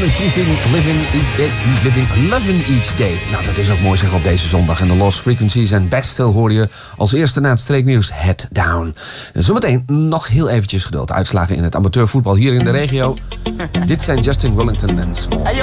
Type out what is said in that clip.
Ronan Keating, Loving Each Day. Nou, dat is ook mooi zeg op deze zondag. En de Lost Frequencies en Best Still hoor je als eerste na het streeknieuws Head Down. Zometeen nog heel eventjes geduld. Uitslagen in het amateurvoetbal hier in de regio. Dit zijn Justin Wellington en Small.